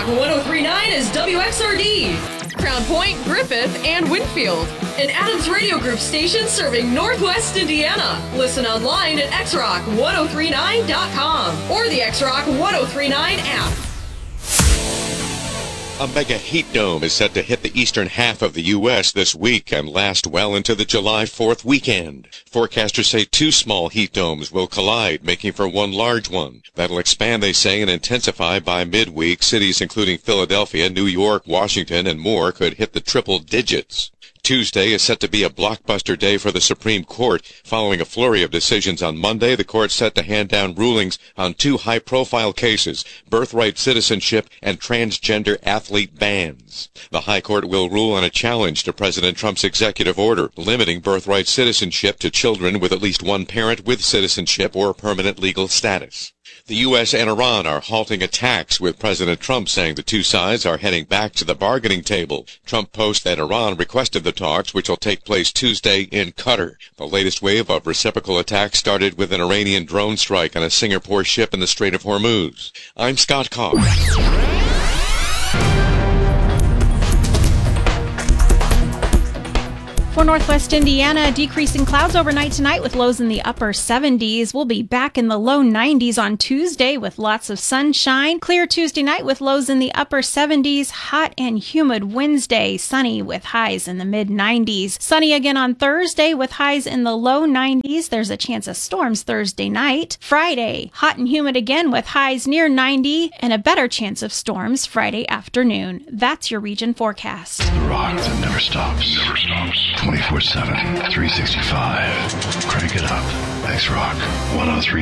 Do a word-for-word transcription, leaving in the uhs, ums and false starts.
Rock one oh three point nine is W X R D. Crown Point, Griffith, and Winfield. An Adams Radio Group station serving Northwest Indiana. Listen online at x rock ten thirty-nine dot com or the X Rock ten thirty-nine app. A mega heat dome is set to hit the eastern half of the U S this week and last well into the July fourth weekend. Forecasters say two small heat domes will collide, making for one large one. That'll expand, they say, and intensify by midweek. Cities including Philadelphia, New York, Washington, and more could hit the triple digits. Tuesday is set to be a blockbuster day for the Supreme Court. Following a flurry of decisions on Monday, the court's set to hand down rulings on two high-profile cases, birthright citizenship and transgender athlete bans. The High Court will rule on a challenge to President Trump's executive order limiting birthright citizenship to children with at least one parent with citizenship or permanent legal status. The U S and Iran are halting attacks, with President Trump saying the two sides are heading back to the bargaining table. Trump posts that Iran requested the talks, which will take place Tuesday in Qatar. The latest wave of reciprocal attacks started with an Iranian drone strike on a Singapore ship in the Strait of Hormuz. I'm Scott Cox. For Northwest Indiana, decreasing clouds overnight tonight with lows in the upper seventies. We'll be back in the low nineties on Tuesday with lots of sunshine. Clear Tuesday night with lows in the upper seventies. Hot and humid Wednesday. Sunny with highs in the mid nineties. Sunny again on Thursday with highs in the low nineties. There's a chance of storms Thursday night. Friday, hot and humid again with highs near ninety and a better chance of storms Friday afternoon. That's your region forecast. The rock that never stops. Never stops. twenty-four seven, three sixty-five. Crank it up. X Rock one oh three.